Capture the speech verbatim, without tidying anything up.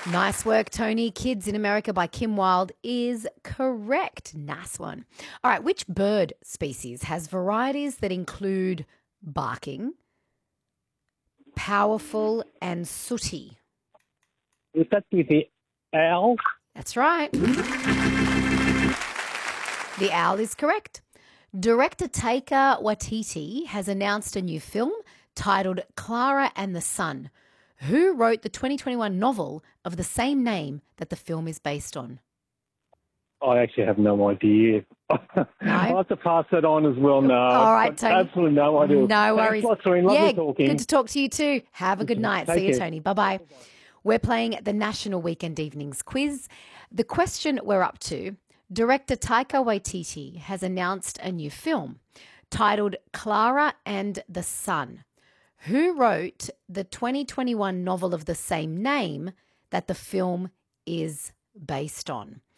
Nice work, Tony. Kids in America by Kim Wilde is correct. Nice one. All right, which bird species has varieties that include barking, powerful, and sooty? Would that be the owl? That's right. The owl is correct. Director Taika Waititi has announced a new film titled Clara and the Sun. Who wrote the twenty twenty-one novel of the same name that the film is based on? I actually have no idea. No? I'll have to pass that on as well now. All right, I've Tony. absolutely no idea. No worries. Thanks a lot, Serene. Lovely yeah, talking. good to talk to you too. Have a good night. Take See you, care. Tony. Bye-bye. We're playing the National Weekend Evenings Quiz. The question we're up to, director Taika Waititi has announced a new film titled Clara and the Sun. Who wrote the twenty twenty-one novel of the same name that the film is based on?